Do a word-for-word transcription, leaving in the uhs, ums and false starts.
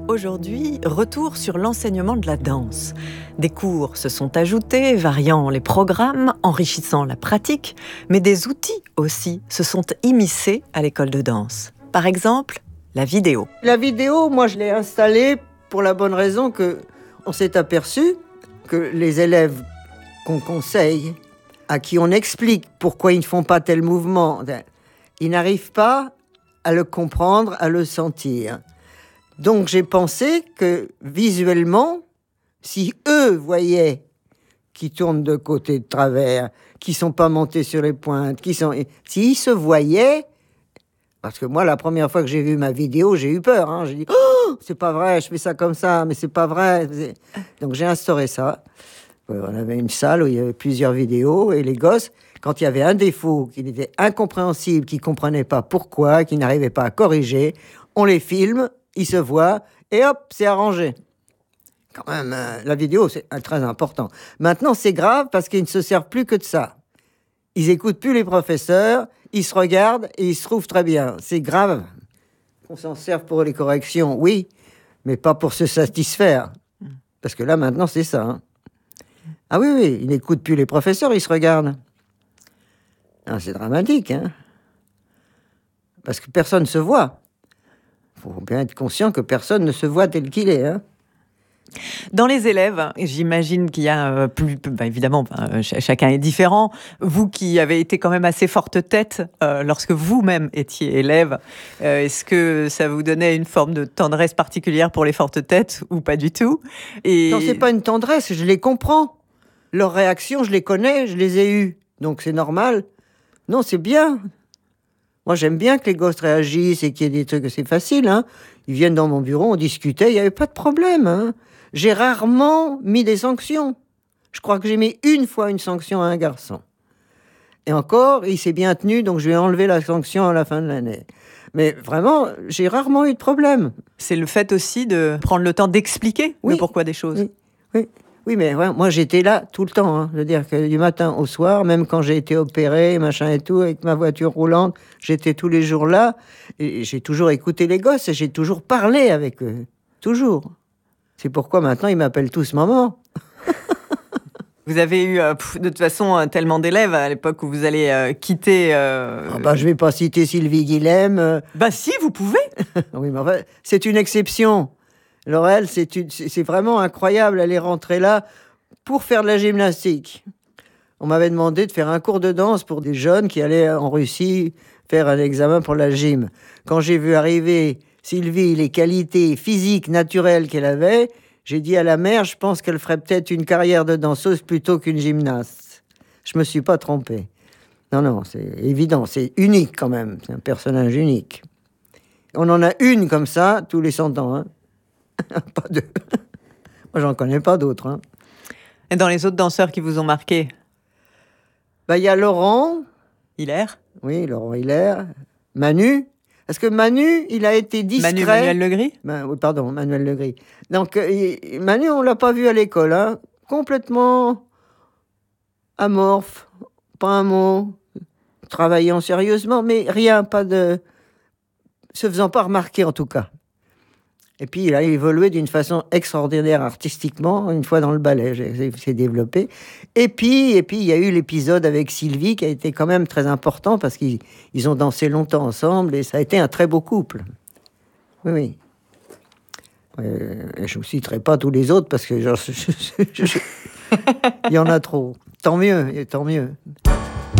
Aujourd'hui, retour sur l'enseignement de la danse. Des cours se sont ajoutés, variant les programmes, enrichissant la pratique, mais des outils aussi se sont immiscés à l'école de danse. Par exemple, la vidéo. La vidéo, moi je l'ai installée pour la bonne raison que on s'est aperçu que les élèves qu'on conseille, à qui on explique pourquoi ils ne font pas tel mouvement, ils n'arrivent pas à le comprendre, à le sentir. Donc j'ai pensé que visuellement, si eux voyaient qu'ils tournent de côté de travers, qu'ils ne sont pas montés sur les pointes, qu'ils sont, s'ils se voyaient, parce que moi la première fois que j'ai vu ma vidéo, j'ai eu peur. Hein, j'ai dit oh, c'est pas vrai, je fais ça comme ça, mais c'est pas vrai. Donc j'ai instauré ça. On avait une salle où il y avait plusieurs vidéos et les gosses, quand il y avait un défaut qui était incompréhensible, qui ne comprenaient pas pourquoi, qui n'arrivaient pas à corriger, on les filme. Ils se voient, et hop, c'est arrangé. Quand même, euh, la vidéo, c'est euh, très important. Maintenant, c'est grave parce qu'ils ne se servent plus que de ça. Ils n'écoutent plus les professeurs, ils se regardent et ils se trouvent très bien. C'est grave. On s'en serve pour les corrections, oui, mais pas pour se satisfaire. Parce que là, maintenant, c'est ça. Hein. Ah oui, oui, ils n'écoutent plus les professeurs, ils se regardent. Ah, c'est dramatique, hein. Parce que personne ne se voit. Il faut bien être conscient que personne ne se voit tel qu'il est. Hein. Dans les élèves, j'imagine qu'il y a plus... Bah évidemment, bah, ch- chacun est différent. Vous qui avez été quand même assez forte tête euh, lorsque vous-même étiez élève, euh, est-ce que ça vous donnait une forme de tendresse particulière pour les fortes têtes ou pas du tout? Et... Non, c'est pas une tendresse, je les comprends. Leurs réactions, je les connais, je les ai eues. Donc c'est normal. Non, c'est bien. Moi, j'aime bien que les gosses réagissent et qu'il y ait des trucs, c'est facile. Hein. Ils viennent dans mon bureau, on discutait, il n'y avait pas de problème. Hein. J'ai rarement mis des sanctions. Je crois que j'ai mis une fois une sanction à un garçon. Et encore, il s'est bien tenu, donc je lui ai enlevé la sanction à la fin de l'année. Mais vraiment, j'ai rarement eu de problème. C'est le fait aussi de prendre le temps d'expliquer oui. le pourquoi des choses. Oui, oui. Oui, mais ouais, moi, j'étais là tout le temps. Hein. Je veux dire que du matin au soir, même quand j'ai été opéré, machin et tout, avec ma voiture roulante, j'étais tous les jours là. Et j'ai toujours écouté les gosses et j'ai toujours parlé avec eux. Toujours. C'est pourquoi maintenant, ils m'appellent tous maman. Vous avez eu, euh, de toute façon, tellement d'élèves à l'époque où vous allez euh, quitter... Euh... Ah bah, je ne vais pas citer Sylvie Guilhem. Euh... Bah si, vous pouvez. Oui, mais enfin, c'est une exception. Laurel, c'est, une, c'est vraiment incroyable. Elle est rentrée là pour faire de la gymnastique. On m'avait demandé de faire un cours de danse pour des jeunes qui allaient en Russie faire un examen pour la gym. Quand j'ai vu arriver Sylvie, les qualités physiques, naturelles qu'elle avait, j'ai dit à la mère, je pense qu'elle ferait peut-être une carrière de danseuse plutôt qu'une gymnaste. Je me suis pas trompé. Non, non, c'est évident, c'est unique quand même. C'est un personnage unique. On en a une comme ça tous les cent ans, hein. Pas deux. Moi, j'en connais pas d'autres. Hein. Et dans les autres danseurs qui vous ont marqué? Bah, il y a Laurent. Hilaire. Oui, Laurent Hilaire. Manu. Parce que Manu, il a été discret. Manu Manuel Legris. Ben, oui, pardon, Manuel Legris. Donc, euh, Manu, on l'a pas vu à l'école. Hein. Complètement amorphe. Pas un mot. Travaillant sérieusement, mais rien, pas de... se faisant pas remarquer, en tout cas. Et puis, il a évolué d'une façon extraordinaire artistiquement, une fois dans le ballet, c'est développé. Et puis, et puis, il y a eu l'épisode avec Sylvie qui a été quand même très important parce qu'ils ils ont dansé longtemps ensemble et ça a été un très beau couple. Oui, oui. Euh, je ne vous citerai pas tous les autres parce que genre, je, je, je, je, il y en a trop. Tant mieux, tant mieux.